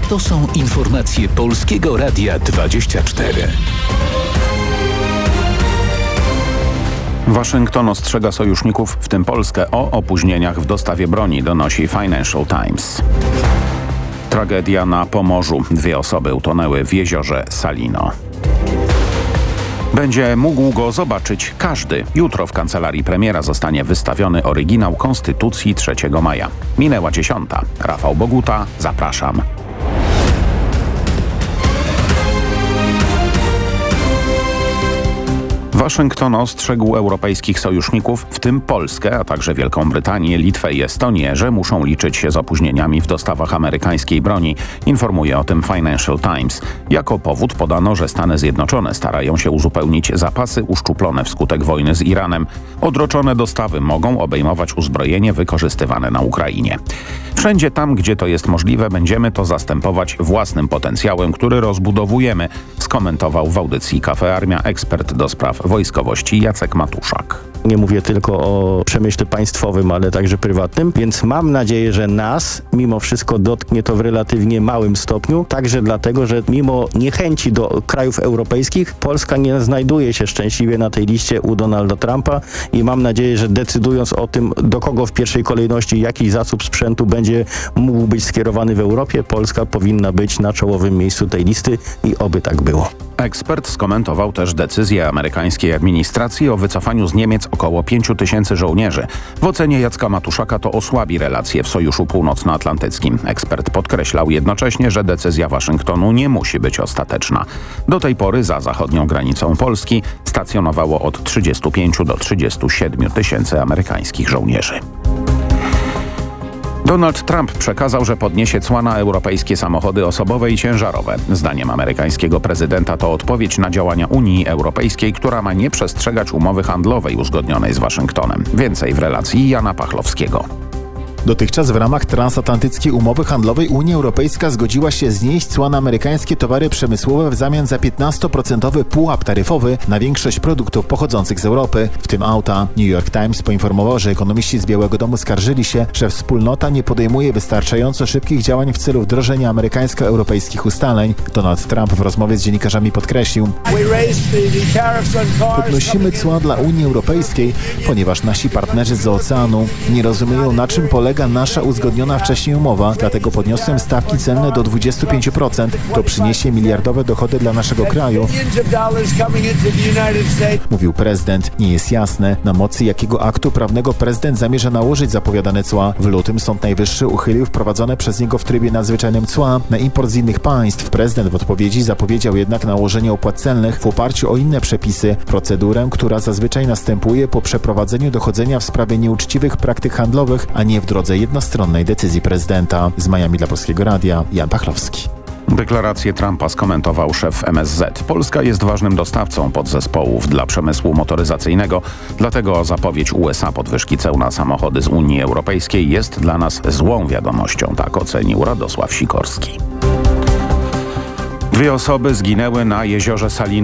To są informacje Polskiego Radia 24. Waszyngton ostrzega sojuszników, w tym Polskę, o opóźnieniach w dostawie broni, donosi Financial Times. Tragedia na Pomorzu. 2 osoby utonęły w jeziorze Salino. Będzie mógł go zobaczyć każdy. Jutro w kancelarii premiera zostanie wystawiony oryginał Konstytucji 3 maja. Minęła 10. Rafał Boguta, zapraszam. Waszyngton ostrzegł europejskich sojuszników, w tym Polskę, a także Wielką Brytanię, Litwę i Estonię, że muszą liczyć się z opóźnieniami w dostawach amerykańskiej broni. Informuje o tym Financial Times. Jako powód podano, że Stany Zjednoczone starają się uzupełnić zapasy uszczuplone wskutek wojny z Iranem. Odroczone dostawy mogą obejmować uzbrojenie wykorzystywane na Ukrainie. Wszędzie tam, gdzie to jest możliwe, będziemy to zastępować własnym potencjałem, który rozbudowujemy, skomentował w audycji Cafe Armia ekspert do spraw wojskowości Jacek Matuszak. Nie mówię tylko o przemyśle państwowym, ale także prywatnym, więc mam nadzieję, że nas mimo wszystko dotknie to w relatywnie małym stopniu, także dlatego, że mimo niechęci do krajów europejskich, Polska nie znajduje się szczęśliwie na tej liście u Donalda Trumpa i mam nadzieję, że decydując o tym, do kogo w pierwszej kolejności jaki zasób sprzętu będzie mógł być skierowany w Europie, Polska powinna być na czołowym miejscu tej listy i oby tak było. Ekspert skomentował też decyzję amerykańskiej administracji o wycofaniu z Niemiec około 5 000 żołnierzy. W ocenie Jacka Matuszaka to osłabi relacje w Sojuszu Północnoatlantyckim. Ekspert podkreślał jednocześnie, że decyzja Waszyngtonu nie musi być ostateczna. Do tej pory za zachodnią granicą Polski stacjonowało od 35 do 37 000 amerykańskich żołnierzy. Donald Trump przekazał, że podniesie cła na europejskie samochody osobowe i ciężarowe. Zdaniem amerykańskiego prezydenta to odpowiedź na działania Unii Europejskiej, która ma nie przestrzegać umowy handlowej uzgodnionej z Waszyngtonem. Więcej w relacji Jana Pachlowskiego. Dotychczas w ramach transatlantyckiej umowy handlowej Unia Europejska zgodziła się znieść cła na amerykańskie towary przemysłowe w zamian za 15% pułap taryfowy na większość produktów pochodzących z Europy, w tym auta. New York Times poinformował, że ekonomiści z Białego Domu skarżyli się, że wspólnota nie podejmuje wystarczająco szybkich działań w celu wdrożenia amerykańsko-europejskich ustaleń. Donald Trump w rozmowie z dziennikarzami podkreślił: podnosimy cła dla Unii Europejskiej, ponieważ nasi partnerzy z oceanu nie rozumieją, na czym polega nasza uzgodniona wcześniej umowa, dlatego podniosłem stawki celne do 25%. To przyniesie miliardowe dochody dla naszego kraju, mówił prezydent. Nie jest jasne, na mocy jakiego aktu prawnego prezydent zamierza nałożyć zapowiadane cła. W lutym Sąd Najwyższy uchylił wprowadzone przez niego w trybie nadzwyczajnym cła na import z innych państw. Prezydent w odpowiedzi zapowiedział jednak nałożenie opłat celnych w oparciu o inne przepisy, procedurę, która zazwyczaj następuje po przeprowadzeniu dochodzenia w sprawie nieuczciwych praktyk handlowych, a nie w drodze jednostronnej decyzji prezydenta. Z Miami dla Polskiego Radia Jan Pachlowski. Deklarację Trumpa skomentował szef MSZ. Polska jest ważnym dostawcą podzespołów dla przemysłu motoryzacyjnego, dlatego zapowiedź USA podwyżki ceł na samochody z Unii Europejskiej jest dla nas złą wiadomością, tak ocenił Radosław Sikorski. 2 osoby zginęły na jeziorze Salino.